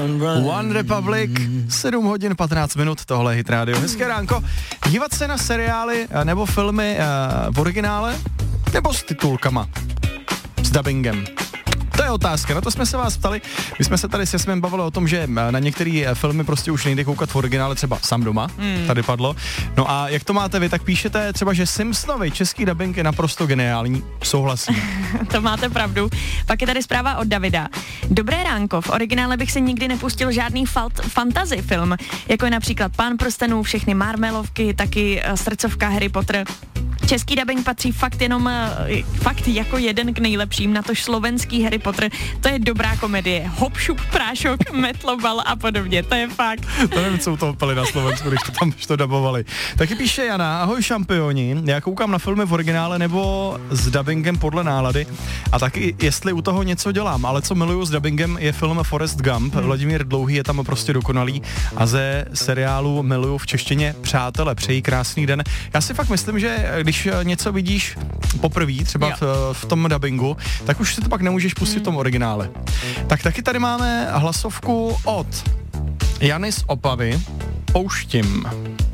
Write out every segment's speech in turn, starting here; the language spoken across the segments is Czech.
One Republic, 7 hodin 15 minut, tohle je Hit Radio. Hezké ránko. Dívat se na seriály nebo filmy v originále nebo s titulkama, s dubbingem? To je otázka, na to jsme se vás ptali. My jsme se tady s Jasmem bavili o tom, že na některé filmy prostě už nejde koukat v originále, třeba Sám doma, tady padlo. No a jak to máte vy, tak píšete třeba, že Simpsonovi český dubbing je naprosto geniální. Souhlasím. To máte pravdu. Pak je tady zpráva od Davida. Dobré ránko, v originále bych se nikdy nepustil žádný fantasy film, jako je například Pán prstenů, všechny Marmelovky, taky srdcovka Harry Potter. Český dubbing patří fakt jako jeden k nejlepším, natož slovenský Harry Potter, to je dobrá komedie. Hop, šup, prášok, metlobal a podobně, to je fakt. To nevím, co to opali na Slovensku, když to tam to dabovali. Taky píše Jana, ahoj šampioni, já koukám na filmy v originále nebo s dubbingem podle nálady a taky jestli u toho něco dělám, ale co miluju s dubbingem je film Forrest Gump, Vladimír Dlouhý je tam prostě dokonalý a ze seriálu miluju v češtině Přátelé, přeji krásný den. Já si fakt myslím, že když něco vidíš poprvé, třeba v tom dubbingu, tak už si to pak nemůžeš pustit v tom originále. Tak taky tady máme hlasovku od Jany z Opavy. Pouštím.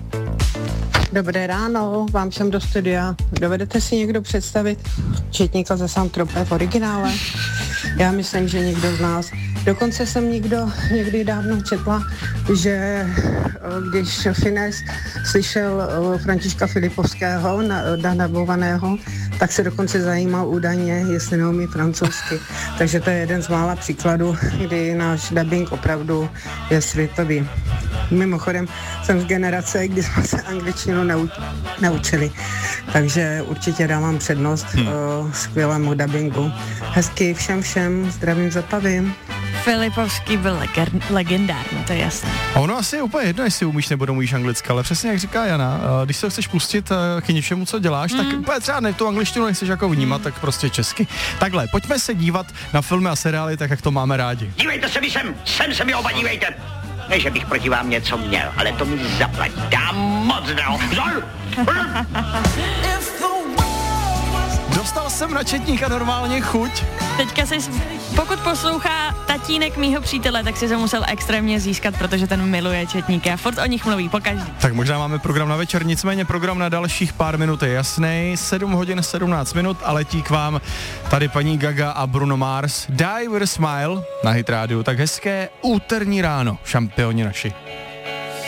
Dobré ráno, vám všem do studia. Dovedete si někdo představit Četníka ze Saint-Tropez v originále? Já myslím, že někdo z nás. Dokonce jsem někdy dávno četla, že když Finés slyšel Františka Filipovského, nadabovaného, tak se dokonce zajímal údajně, jestli neumí francouzsky. Takže to je jeden z mála příkladů, kdy náš dubbing opravdu je světový. Mimochodem jsem z generace, kdy jsme se angličtinu naučili, takže určitě dávám přednost skvělému dubbingu. Hezky všem, zdravím z Opavy. Filipovský byl legendární, to je jasné. A ono asi je úplně jedno, jestli umíš nebo neumíš anglicky, ale přesně jak říká Jana, když se chceš pustit k něčemu, co děláš, tak úplně třeba tu angličtinu nechceš jako vnímat, tak prostě česky. Takhle, pojďme se dívat na filmy a seriály tak, jak to máme rádi. Dívejte se mi sem se mi oba dívejte. Ne, že bych proti vám něco měl, ale to mi zaplať. Dám moc draho. Dostal jsem na Četníka normálně chuť. Teďka pokud poslouchá tatínek mýho přítele, tak si to musel extrémně získat, protože ten miluje Četníka a furt o nich mluví pokaždý. Tak možná máme program na večer, nicméně program na dalších pár minut je jasný. 7 hodin 17 minut a letí k vám tady paní Gaga a Bruno Mars. Die with a Smile na Hit Radio. Tak hezké úterní ráno, šampioni naši.